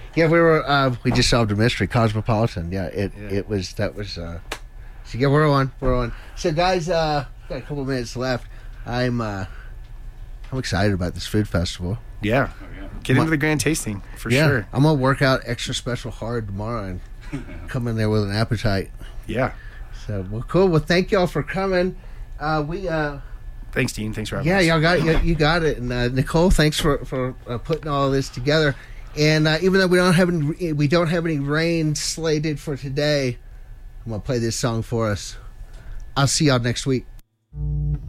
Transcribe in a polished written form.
Yeah, we just solved a mystery, Cosmopolitan. Yeah, it was. So yeah, we're on. So guys, got a couple minutes left. I'm excited about this food festival. Yeah. Get into the grand tasting for sure. I'm gonna work out extra special hard tomorrow and come in there with an appetite. Yeah. So cool. Well, thank y'all for coming. Thanks, Dean. Thanks for having us. Yeah, y'all got you got it. And Nicole, thanks for putting all of this together. And even though we don't have any rain slated for today, I'm gonna play this song for us. I'll see y'all next week.